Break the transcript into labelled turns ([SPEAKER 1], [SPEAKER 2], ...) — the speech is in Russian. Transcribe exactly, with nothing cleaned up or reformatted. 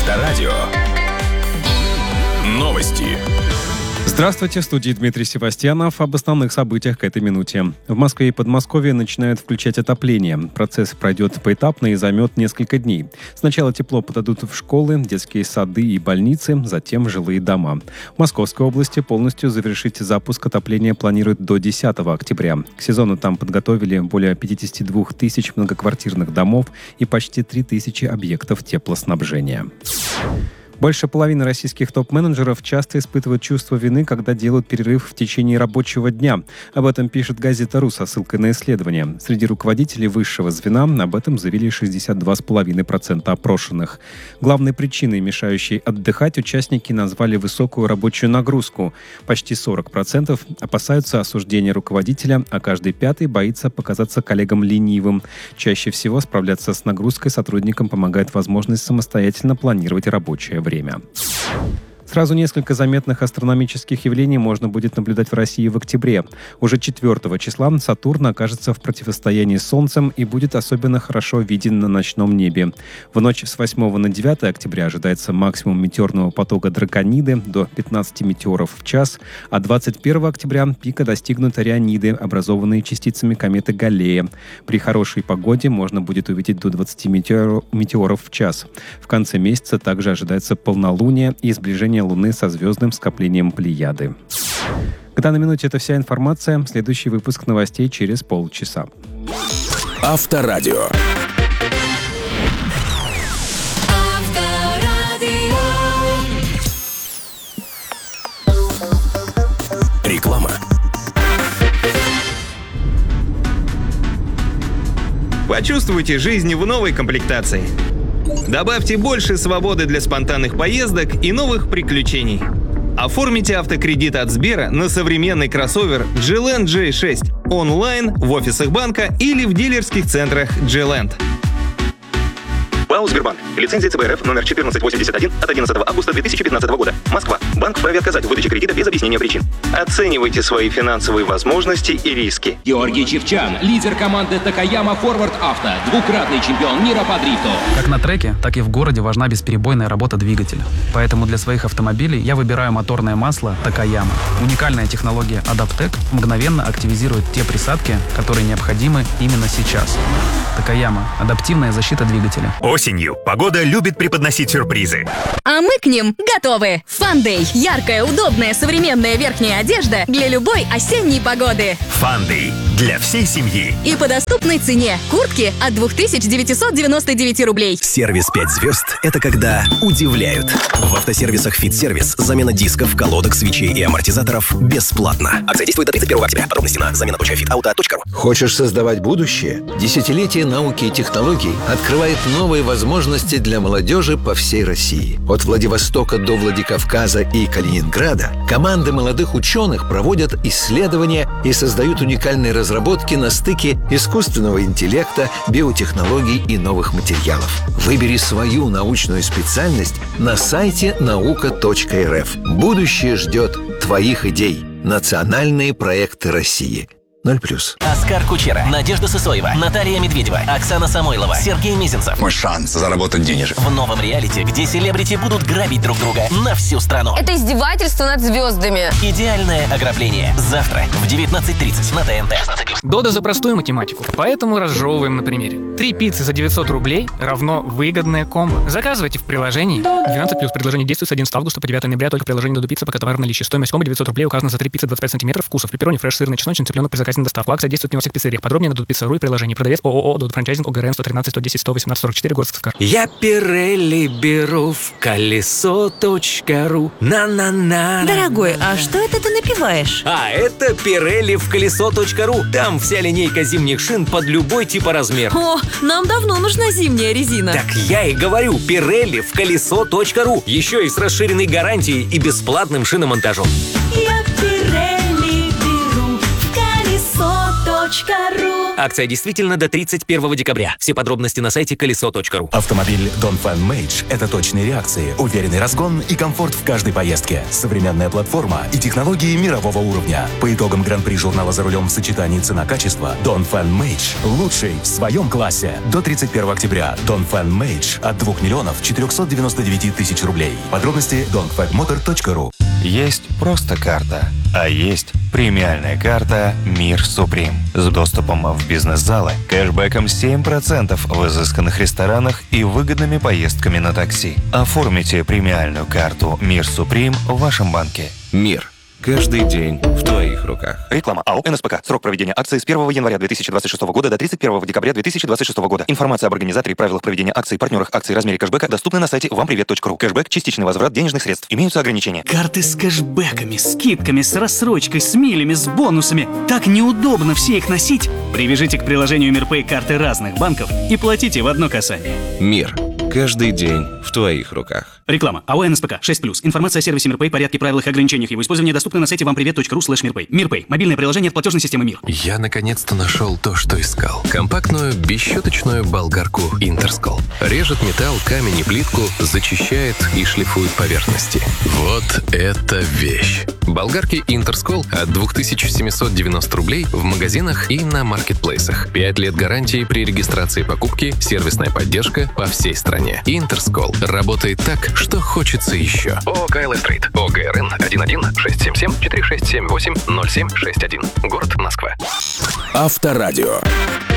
[SPEAKER 1] Авторадио. Новости.
[SPEAKER 2] Здравствуйте, в студии Дмитрий Севастьянов. Об основных событиях к этой минуте. В Москве и Подмосковье начинают включать отопление. Процесс пройдет поэтапно и займет несколько дней. Сначала тепло подадут в школы, детские сады и больницы, затем в жилые дома. В Московской области полностью завершить запуск отопления планируют до десятого октября. К сезону там подготовили более пятьдесят два тысяч многоквартирных домов и почти три тысячи объектов теплоснабжения. Больше половины российских топ-менеджеров часто испытывают чувство вины, когда делают перерыв в течение рабочего дня. Об этом пишет газета «Ру» со ссылкой на исследование. Среди руководителей высшего звена об этом заявили шестьдесят два целых пять десятых процента опрошенных. Главной причиной, мешающей отдыхать, участники назвали высокую рабочую нагрузку. Почти сорок процентов опасаются осуждения руководителя, а каждый пятый боится показаться коллегам ленивым. Чаще всего справляться с нагрузкой сотрудникам помогает возможность самостоятельно планировать рабочее время. Время. Сразу несколько заметных астрономических явлений можно будет наблюдать в России в октябре. Уже четвертого числа Сатурн окажется в противостоянии с Солнцем и будет особенно хорошо виден на ночном небе. В ночь с восьмого на девятое октября ожидается максимум метеорного потока Дракониды до пятнадцати метеоров в час, а двадцать первого октября пика достигнут Ориониды, образованные частицами кометы Галлея. При хорошей погоде можно будет увидеть до двадцати метеоров в час. В конце месяца также ожидается полнолуние и сближение Луны со звездным скоплением Плеяды. К данной минуте это вся информация. Следующий выпуск новостей через полчаса.
[SPEAKER 1] Авторадио. Реклама.
[SPEAKER 3] Почувствуйте жизнь в новой комплектации. Добавьте больше свободы для спонтанных поездок и новых приключений. Оформите автокредит от Сбера на современный кроссовер джи ленд джей шесть онлайн, в офисах банка или в дилерских центрах джи ленд. ПАО «Сбербанк». Лицензия цэ бэ эр эф номер четырнадцать восемьдесят один от одиннадцатого августа две тысячи пятнадцатого года. Москва. Банк вправе отказать в выдаче кредита без объяснения причин. Оценивайте свои финансовые возможности и риски.
[SPEAKER 4] Георгий Чивчан, лидер команды Такаяма Форвард Авто, двукратный чемпион мира по дрифту.
[SPEAKER 5] Как на треке, так и в городе важна бесперебойная работа двигателя. Поэтому для своих автомобилей я выбираю моторное масло Такаяма. Уникальная технология Адаптек мгновенно активизирует те присадки, которые необходимы именно сейчас. Такаяма – адаптивная защита двигателя.
[SPEAKER 6] Осенью погода любит преподносить сюрпризы.
[SPEAKER 7] А мы к ним готовы. Фандэй – яркая, удобная, современная верхняя одежда для любой осенней погоды.
[SPEAKER 6] Фандэй для всей семьи.
[SPEAKER 7] И по доступной цене. Куртки от две тысячи девятьсот девяносто девять рублей.
[SPEAKER 8] Сервис пять звезд – это когда удивляют. В автосервисах «Фит-сервис» замена дисков, колодок, свечей и амортизаторов бесплатно. Акция действует до тридцать первого октября. Подробности на замена точка фит ауто точка ру.
[SPEAKER 9] Хочешь создавать будущее? Десятилетие науки и технологий открывает новые возможности для молодежи по всей России. От Владивостока до Владикавказа и Калининграда команды молодых ученых проводят исследования и создают уникальные разработки на стыке искусственного интеллекта, биотехнологий и новых материалов. Выбери свою научную специальность на сайте наука точка эр эф. Будущее ждет твоих идей. Национальные проекты России. ноль плюс.
[SPEAKER 10] Оскар Кучера, Надежда Сысоева, Наталья Медведева, Оксана Самойлова, Сергей Мизинцев.
[SPEAKER 11] Мой шанс заработать денежек.
[SPEAKER 10] В новом реалити, где селебрити будут грабить друг друга на всю страну.
[SPEAKER 12] Это издевательство над звездами.
[SPEAKER 10] Идеальное ограбление. Завтра в девятнадцать тридцать на тэ эн тэ.
[SPEAKER 5] Дода за простую математику, поэтому разжевываем на примере. Три пиццы за девятьсот рублей равно выгодное комбо. Заказывайте в приложении. двенадцать плюс. Предложение действует с одиннадцатого августа по девятого ноября. Только в приложении Додо Пицца, пока товар в наличии. Стоимость комбо девятьсот рублей. Указано за три пиццы двадцать пять сантиметров. Вкусов: пепперони, фреш, сырный, чесночный, цыпленок при заказе на доставку. Акция действует не во всех пиццериях. Подробнее на додо пицца точка ру и приложении. Продавец ООО Додо Франчайзинг, о гэ эр эн сто тринадцать сто десять сто восемнадцать сорок четыре, город Сыктывкар.
[SPEAKER 13] Я Пирелли беру в колесо точка ру. На-на-на.
[SPEAKER 14] Дорогой, а что это ты напиваешь?
[SPEAKER 13] А, это Пирелли в колесо точка ру. Там вся линейка зимних шин под любой тип и размер.
[SPEAKER 14] О, нам давно нужна зимняя резина.
[SPEAKER 13] Так я и говорю, Пирелли в колесо точка ру. Еще и с расширенной гарантией и бесплатным шиномонтажом.
[SPEAKER 14] Я Пирелли беру в колесо точка ру. точка ру.
[SPEAKER 13] Акция действительно до тридцать первого декабря. Все подробности на сайте колесо точка ру.
[SPEAKER 11] Автомобиль Dongfeng Mage – это точные реакции, уверенный разгон и комфорт в каждой поездке. Современная платформа и технологии мирового уровня. По итогам Гран-при журнала «За рулем» в сочетании цена-качество, Dongfeng Mage – лучший в своем классе. До тридцать первого октября Dongfeng Mage от двух миллионов четырехсот девяноста девяти тысяч рублей. Подробности донфэн мотор точка ру.
[SPEAKER 15] Есть просто карта, а есть премиальная карта «Мир Суприм» с доступом в бизнес-залы, кэшбэком семь процентов в изысканных ресторанах и выгодными поездками на такси. Оформите премиальную карту «Мир Суприм» в вашем банке.
[SPEAKER 1] Мир. Каждый день в твоих руках.
[SPEAKER 16] Реклама АО «НСПК». Срок проведения акции с первого января две тысячи двадцать шестого года до тридцать первого декабря две тысячи двадцать шестого года. Информация об организаторе, правилах проведения акций, партнерах акций, размере кэшбэка доступна на сайте вам привет точка ру. Кэшбэк – частичный возврат денежных средств. Имеются ограничения.
[SPEAKER 17] Карты с кэшбэками, скидками, с рассрочкой, с милями, с бонусами. Так неудобно все их носить. Привяжите к приложению МирПэй карты разных банков и платите в одно касание.
[SPEAKER 1] Мир. Каждый день в твоих руках.
[SPEAKER 17] Реклама. АО «НСПК». шесть плюс. Информация о сервисе МирПэй, порядке, правилах и ограничениях его использования доступна на сайте вам привет точка ру слэш мирпэй. МирПэй. Мобильное приложение от платежной системы Мир.
[SPEAKER 18] Я наконец-то нашел то, что искал. Компактную, бесщеточную болгарку Интерскол. Режет металл, камень и плитку, зачищает и шлифует поверхности. Вот это вещь. Болгарки Интерскол от две тысячи семьсот девяносто рублей в магазинах и на маркетплейсах. пять лет гарантии при регистрации покупки, сервисная поддержка по всей стране. Интерскол работает так, что хочется еще. ООО «Кайл Стрит». ОГРН один один шесть семь семь четыре шесть семь восемь ноль семь шесть один. Город Москва.
[SPEAKER 1] Авторадио.